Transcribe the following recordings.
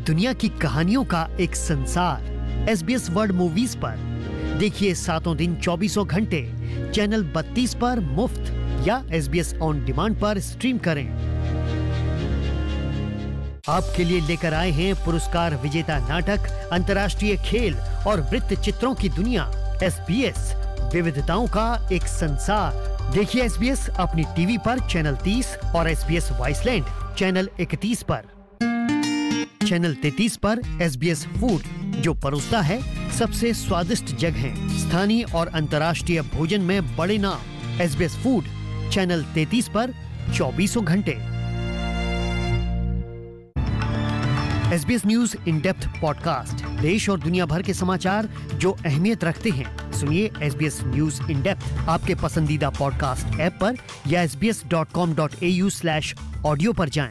दुनिया की कहानियों का एक संसार SBS वर्ल्ड मूवीज पर देखिए सातों दिन 24 घंटे चैनल 32 पर मुफ्त या SBS ऑन डिमांड पर स्ट्रीम करें। आपके लिए लेकर आए हैं पुरस्कार विजेता नाटक, अंतर्राष्ट्रीय खेल और वृत्त चित्रों की दुनिया। SBS विविधताओं का एक संसार। देखिए SBS अपनी टीवी पर चैनल 30 और SBS वॉइसलैंड चैनल 31 पर। चैनल 33 पर SBS फूड, जो परोसता है सबसे स्वादिष्ट जगहें, स्थानीय और अंतर्राष्ट्रीय भोजन में बड़े नाम। SBS फूड चैनल 33 पर 24 घंटे। SBS news in depth podcast, देश और दुनिया भर के समाचार जो अहमियत रखते हैं। सुनिए SBS न्यूज इन डेप्थ आपके पसंदीदा पॉडकास्ट ऐप पर या sbs.com.au/audio पर जाएं।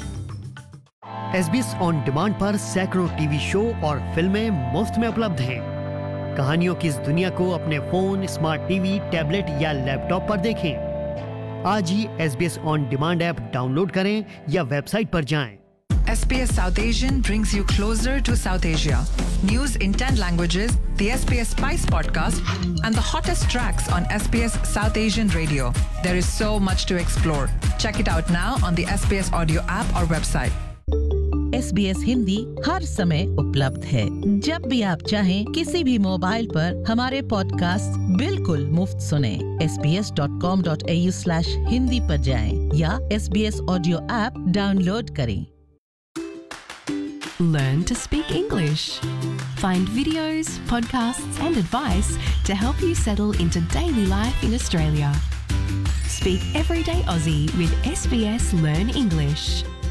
SBS ऑन डिमांड पर सैकड़ों टीवी शो और फिल्में मुफ्त में उपलब्ध हैं। कहानियों की इस दुनिया को अपने फोन, स्मार्ट टीवी, टैबलेट या लैपटॉप पर देखें। आज ही SBS on demand app download करें या वेबसाइट पर जाएं। SBS South Asian brings you closer to South Asia. News in 10 languages, the SBS Spice podcast, and the hottest tracks on SBS South Asian Radio. There is so much to explore. Check it out now on the SBS audio app or website. SBS Hindi हर समय उपलब्ध है। जब भी आप चाहें किसी भी mobile पर हमारे पॉडकास्ट बिल्कुल मुफ्त सुनें। sbs.com.au/hindi पर जाएं या SBS ऑडियो ऐप डाउनलोड करें। Learn to speak English. Find videos, podcasts and advice to help you settle into daily life in Australia. Speak Everyday Aussie with SBS Learn English.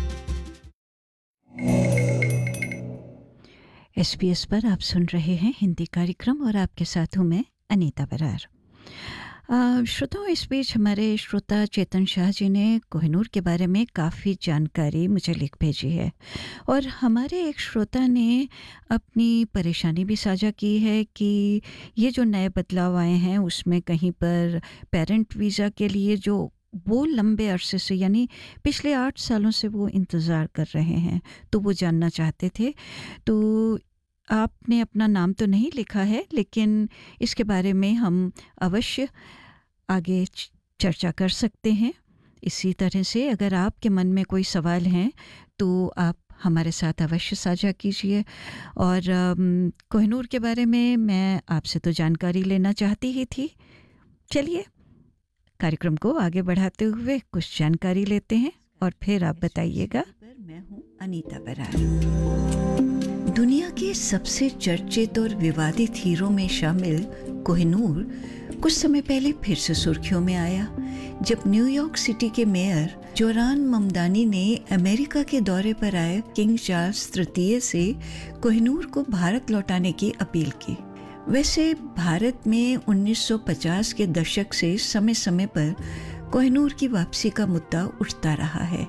SBS पर आप सुन रहे हैं हिंदी कार्यक्रम और आपके साथ हूँ मैं अनीता बरार। श्रोताओं, इस बीच हमारे श्रोता चेतन शाह जी ने कोहिनूर के बारे में काफ़ी जानकारी मुझे लिख भेजी है और हमारे एक श्रोता ने अपनी परेशानी भी साझा की है कि ये जो नए बदलाव आए हैं उसमें कहीं पर पेरेंट वीज़ा के लिए जो वो लंबे अरसे से यानी पिछले 8 सालों से वो इंतज़ार कर रहे हैं, तो वो जानना चाहते थे। तो आपने अपना नाम तो नहीं लिखा है, लेकिन इसके बारे में हम अवश्य आगे चर्चा कर सकते हैं। इसी तरह से अगर आपके मन में कोई सवाल हैं तो आप हमारे साथ अवश्य साझा कीजिए। और कोहिनूर के बारे में मैं आपसे तो जानकारी लेना चाहती ही थी। चलिए कार्यक्रम को आगे बढ़ाते हुए कुछ जानकारी लेते हैं और फिर आप बताइएगा। मैं हूँ अनीता बरार। दुनिया के सबसे चर्चित और विवादित हीरो में शामिल कोहिनूर कुछ समय पहले फिर से सुर्खियों में आया, जब न्यूयॉर्क सिटी के मेयर जोरान ममदानी ने अमेरिका के दौरे पर आए किंग चार्ल्स तृतीय से कोहिनूर को भारत लौटाने की अपील की। वैसे भारत में 1950 के दशक से समय समय पर कोहिनूर की वापसी का मुद्दा उठता रहा है।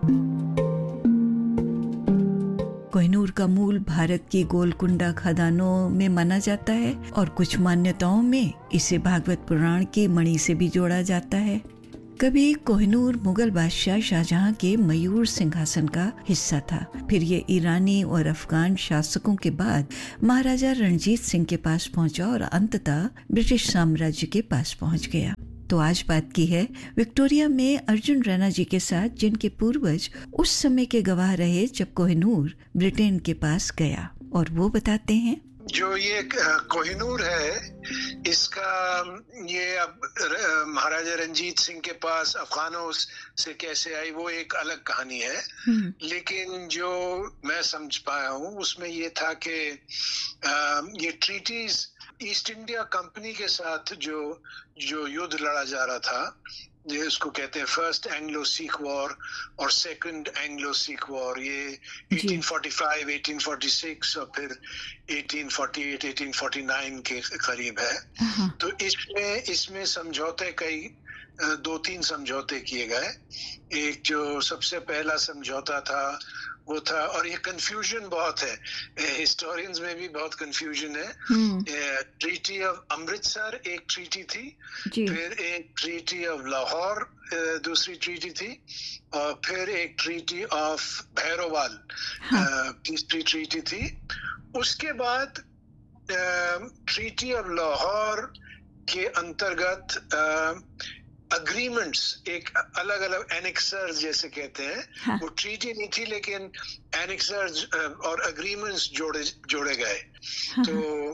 कोहिनूर का मूल भारत की गोलकुंडा खदानों में माना जाता है और कुछ मान्यताओं में इसे भागवत पुराण की मणि से भी जोड़ा जाता है। कभी कोहिनूर मुगल बादशाह शाहजहां के मयूर सिंहासन का हिस्सा था, फिर ये ईरानी और अफगान शासकों के बाद महाराजा रणजीत सिंह के पास पहुंचा और अंततः ब्रिटिश साम्राज्य के पास पहुंच गया। तो आज बात की है विक्टोरिया में अर्जुन रैना जी के साथ, जिनके पूर्वज उस समय के गवाह रहे जब कोहिनूर ब्रिटेन के पास गया, और वो बताते हैं। जो ये कोहिनूर है, इसका ये अब महाराजा रंजीत सिंह के पास अफगानों से कैसे आई वो एक अलग कहानी है। लेकिन जो मैं समझ पाया हूँ उसमें ये था कि ये ट्रीटीज ईस्ट इंडिया कंपनी के साथ जो युद्ध लड़ा जा रहा था, जिसको कहते हैं फर्स्ट एंग्लो सिख वॉर और सेकंड एंग्लो सिख वॉर, ये 1845, 1846 और फिर 1848, 1849 के करीब है। तो इसमें समझौते कई 2-3 समझौते किए गए। एक जो सबसे पहला समझौता था वो था, और ये कंफ्यूजन बहुत है, हिस्टोरियंस में भी बहुत कंफ्यूजन है। ट्रीटी ऑफ अमृतसर एक ट्रीटी थी, फिर एक ट्रीटी ऑफ लाहौर दूसरी ट्रीटी थी, और फिर एक ट्रीटी ऑफ भैरोवाल तीसरी ट्रीटी थी। उसके बाद ट्रीटी ऑफ लाहौर के अंतर्गत अग्रीमेंट्स, एक अलग अलग एनेक्सर्स जैसे कहते हैं, वो ट्रीटी नहीं थी लेकिन एनेक्सर्स और अग्रीमेंट्स जोड़े गए। तो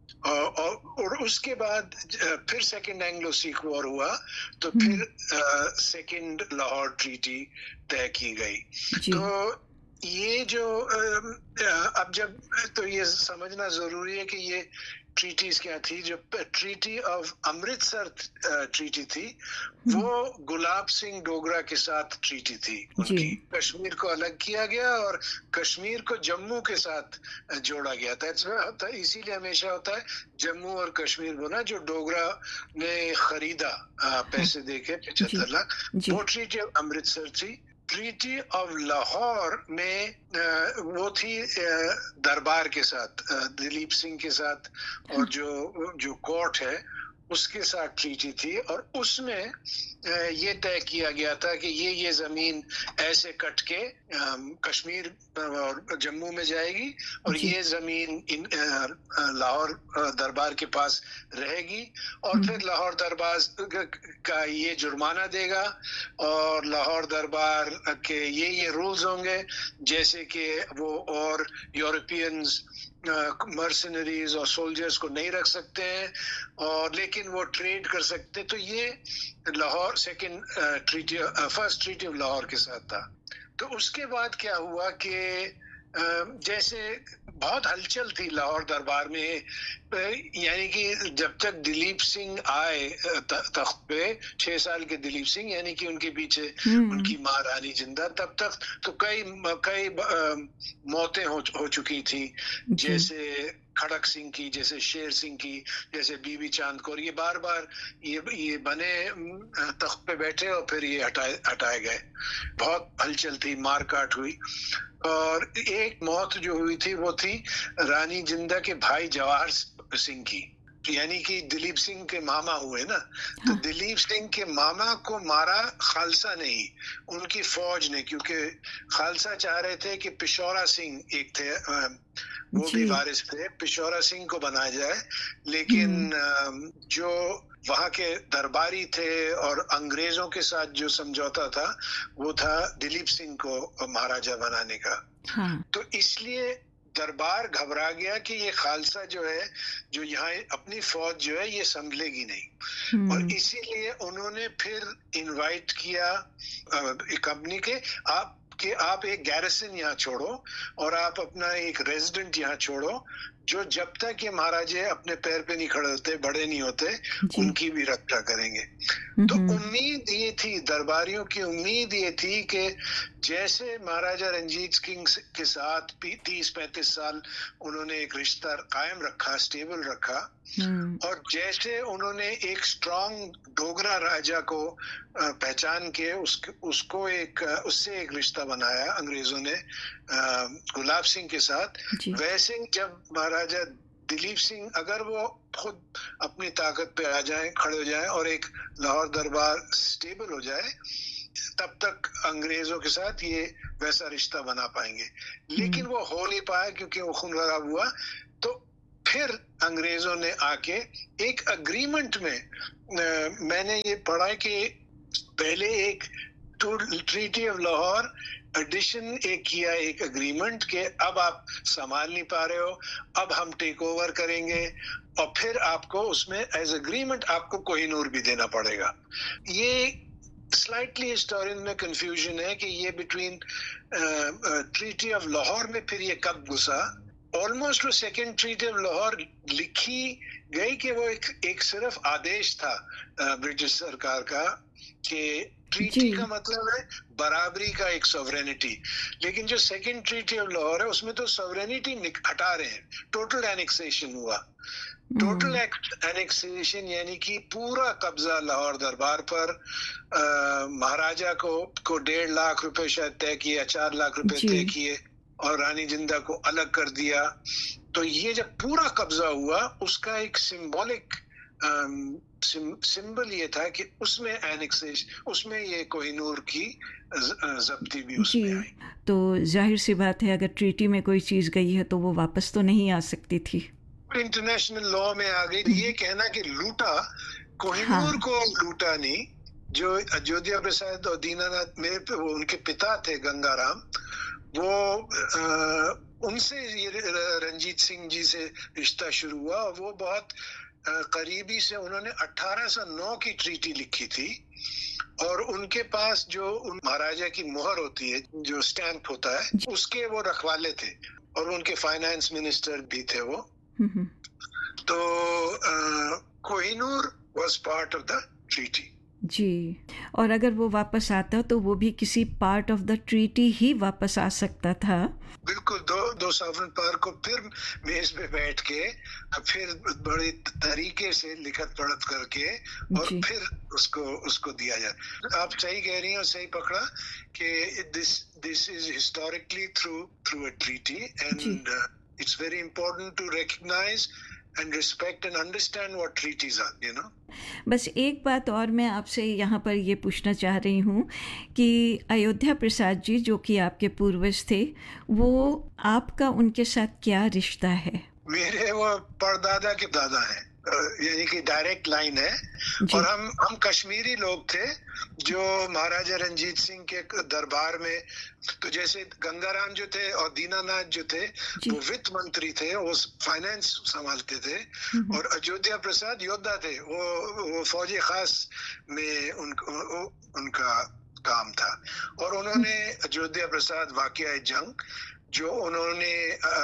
और उसके बाद फिर सेकंड एंग्लो सिख वॉर हुआ, तो फिर सेकंड लाहौर ट्रीटी तय की गई। तो ये जो अब जब तो ये समझना जरूरी है कि ये ट्रीटीज क्या थी। जो ट्रीटी ऑफ अमृतसर ट्रीटी थी वो गुलाब सिंह डोगरा के साथ ट्रीटी थी उनकी। कश्मीर को अलग किया गया और कश्मीर को जम्मू के साथ जोड़ा गया था। इसीलिए हमेशा होता है जम्मू और कश्मीर बना, जो डोगरा ने खरीदा पैसे देके 75 लाख, वो ट्रीटी ऑफ अमृतसर थी। ट्रीटी ऑफ लाहौर में वो थी दरबार के साथ, दिलीप सिंह के साथ, और जो कोर्ट है उसके साथ ट्रीटी थी। और उसमें ये तय किया गया था कि ये ज़मीन ऐसे कट के कश्मीर और जम्मू में जाएगी, और ये ज़मीन लाहौर दरबार के पास रहेगी, और फिर लाहौर दरबार का ये जुर्माना देगा, और लाहौर दरबार के ये रूल्स होंगे, जैसे कि वो और यूरोपियंस मर्सनरीज और सोल्जर्स को नहीं रख सकते हैं, और लेकिन वो ट्रेड कर सकते हैं। तो ये Lahore first treaty of Lahore के साथ था। तो उसके बाद क्या हुआ कि जैसे बहुत हलचल थी लाहौर दरबार में, यानी कि जब तक दिलीप सिंह आए तख्त पे, 6 साल के दिलीप सिंह, यानी कि उनके पीछे उनकी माँ रानी जिंदा, तब तक तो कई मौतें हो चुकी थी, जैसे खड़क सिंह की, जैसे शेर सिंह की, जैसे बीबी चांद कौर। ये बार बार ये बने तख्त पे बैठे और फिर ये हटाए गए। बहुत हलचल थी, मारकाट हुई। और एक मौत जो हुई थी वो थी रानी जिंदा के भाई जवाहर सिंह की, यानी कि दिलीप सिंह के मामा हुए ना। तो दिलीप सिंह के मामा को मारा खालसा नहीं, उनकी फौज ने, क्योंकि खालसा चाह रहे थे कि पिशौरा सिंह एक थे, वो भी वारिस थे, पिशौरा सिंह को बनाया जाए। लेकिन जो वहाँ के दरबारी थे और अंग्रेजों के साथ जो समझौता था वो था दिलीप सिंह को महाराजा बनाने का। तो इसलिए दरबार घबरा गया कि ये खालसा जो है, जो यहाँ अपनी फौज जो है ये संभलेगी नहीं, और इसीलिए उन्होंने फिर इनवाइट किया कंपनी के, आप एक गैरिसन यहाँ छोड़ो और आप अपना एक रेजिडेंट यहाँ छोड़ो, जो जब तक ये महाराजे अपने पैर पे नहीं खड़े होते, बड़े नहीं होते, उनकी भी रक्षा करेंगे। तो उम्मीद ये थी, दरबारियों की उम्मीद ये थी कि जैसे महाराजा रंजीत सिंह के साथ 30-35 साल उन्होंने एक रिश्ता कायम रखा, स्टेबल रखा, और जैसे उन्होंने एक स्ट्रॉन्ग डोगरा राजा को पहचान के उससे एक रिश्ता बनाया अंग्रेजों ने गुलाब सिंह के साथ, वैसे जब महाराजा दिलीप सिंह अगर वो खुद अपनी ताकत पे आ जाए, खड़े हो जाए और एक लाहौर दरबार स्टेबल हो जाए, तब तक अंग्रेजों के साथ ये वैसा रिश्ता बना पाएंगे। लेकिन वो हो नहीं पाया क्योंकि वो खून खराब हुआ। तो फिर अंग्रेजों ने आके एक अग्रीमेंट में मैंने ये पढ़ा कि पहले एक ट्रीटी ऑफ लाहौर एडिशन किया, एक अग्रीमेंट के अब आप संभाल नहीं पा रहे हो, अब हम टेक ओवर करेंगे, और फिर आपको उसमें एज अग्रीमेंट आपको कोहिनूर भी देना पड़ेगा। ये स्लाइटली हिस्टोरियन में कंफ्यूजन है कि ये बिटवीन ट्रीटी ऑफ लाहौर में फिर ये कब घुसा। ऑलमोस्ट वो सेकेंड ट्रीटी ऑफ लाहौर लिखी गई कि वो एक सिर्फ आदेश था ब्रिटिश सरकार का कि ट्रीटी का मतलब है बराबरी का, एक सॉवरेनिटी। लेकिन जो सेकेंड ट्रीटी ऑफ लाहौर है उसमें तो सॉवरेनिटी हटा रहे हैं, टोटल एनेक्सेशन हुआ। टोटल एनेक्सेशन यानी कि पूरा कब्जा लाहौर दरबार पर। महाराजा को 1.5 लाख रुपए शायद तय किए, 4 लाख रुपए तय किए और रानी जिंदा को अलग कर दिया। तो ये जब पूरा कब्जा हुआ, उसका एक सिंबॉलिक सिंबल ये था कि उसमें एनेक्सेशन, उसमें ये कोहिनूर की जब्ती भी उसमें आई। तो जाहिर सी बात है, अगर ट्रीटी में कोई चीज गई है तो वो वापस तो नहीं आ सकती थी, इंटरनेशनल लॉ में आ गई। ये कहना कि लूटा, कोहिनूर को लूटा नहीं। जो अयोध्या प्रसाद और दीनानाथ में वो उनके पिता थे गंगाराम, वो उनसे ये रंजीत सिंह जी से रिश्ता शुरू हुआ और वो बहुत करीबी से उन्होंने 1809 की ट्रीटी लिखी थी और उनके पास जो महाराजा की मोहर होती है, जो स्टैंप होता है, उसके वो रखवाले थे और उनके फाइनेंस मिनिस्टर भी थे वो। तो Kohinoor was part of the treaty जी। और अगर वो वापस आता तो वो भी किसी पार्ट ऑफ द ट्रीटी ही वापस आ सकता था। बिल्कुल, दो सॉवरेन पावर को फिर मेज पे बैठ के फिर बड़े तरीके से लिखत पढ़त करके और फिर उसको दिया जाए। आप सही कह रही हैं, सही पकड़ा कि this is historically through a treaty and it's very important to recognize and respect and understand what treaties are, you know. बस एक बात और मैं आपसे यहाँ पर ये पूछना चाह रही हूँ कि अयोध्या प्रसाद जी, जो कि आपके पूर्वज थे, वो आपका उनके साथ क्या रिश्ता है? मेरे वो परदादा के दादा हैं, यानी कि डायरेक्ट लाइन है। और हम कश्मीरी लोग थे जो महाराजा रंजीत सिंह के दरबार में, तो जैसे गंगाराम जो थे और दीनानाथ जो थे वो वित्त मंत्री थे, वो फाइनेंस संभालते थे, और अयोध्या प्रसाद योद्धा थे, वो फौजी खास में उनका काम था। और उन्होंने अयोध्या प्रसाद वाक़या जंग, जो उन्होंने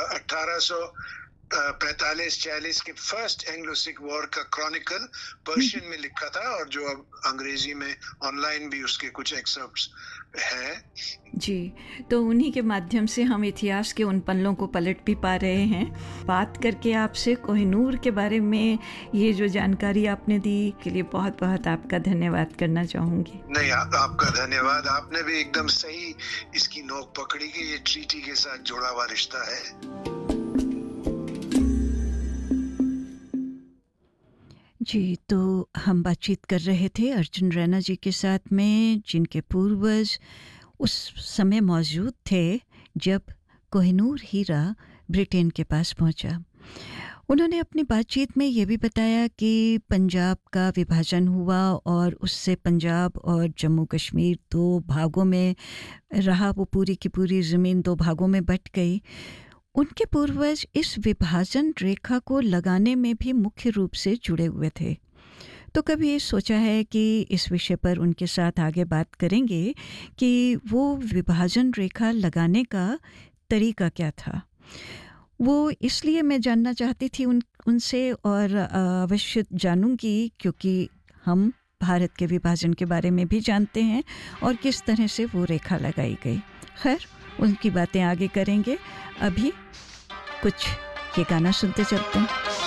1845-46 के फर्स्ट एंग्लो सिख वॉर का क्रॉनिकल पर्शियन में लिखा था, और जो अब अंग्रेजी में ऑनलाइन भी उसके कुछ एक्सर्प्ट्स हैं जी। तो उन्हीं के माध्यम से हम इतिहास के उन पन्नों को पलट भी पा रहे हैं। बात करके आपसे कोहिनूर के बारे में ये जो जानकारी आपने दी के लिए बहुत बहुत आपका धन्यवाद करना चाहूँगी। नहीं, आपका धन्यवाद। आपने भी एकदम सही इसकी नोक पकड़ी कि ये ट्रीटी के साथ जुड़ा हुआ रिश्ता है। जी, तो हम बातचीत कर रहे थे अर्जुन रैना जी के साथ में, जिनके पूर्वज उस समय मौजूद थे जब कोहिनूर हीरा ब्रिटेन के पास पहुंचा। उन्होंने अपनी बातचीत में ये भी बताया कि पंजाब का विभाजन हुआ और उससे पंजाब और जम्मू कश्मीर 2 भागों में रहा, वो पूरी की पूरी ज़मीन 2 भागों में बट गई। उनके पूर्वज इस विभाजन रेखा को लगाने में भी मुख्य रूप से जुड़े हुए थे। तो कभी सोचा है कि इस विषय पर उनके साथ आगे बात करेंगे कि वो विभाजन रेखा लगाने का तरीका क्या था। वो इसलिए मैं जानना चाहती थी उनसे, और अवश्य जानूंगी क्योंकि हम भारत के विभाजन के बारे में भी जानते हैं और किस तरह से वो रेखा लगाई गई। खैर, उनकी बातें आगे करेंगे। अभी कुछ ये गाना सुनते चलते हैं।